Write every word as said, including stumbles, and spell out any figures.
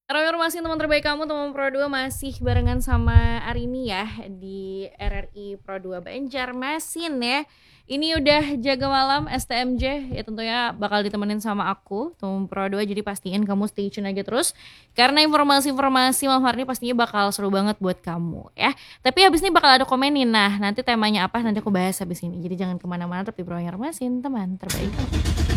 Informasi teman terbaik kamu, teman Pro dua masih barengan sama Arini ya di R R I Pro dua Banjarmasin ya. Ini udah jaga malam S T M J ya, tentunya bakal ditemenin sama aku teman Pro dua, jadi pastiin kamu stay tune aja terus karena informasi-informasi malam hari ini pastinya bakal seru banget buat kamu ya. Tapi habis ini bakal ada komenin, nah nanti temanya apa nanti aku bahas habis ini. Jadi jangan kemana-mana, tapi Pro Banjarmasin teman terbaik.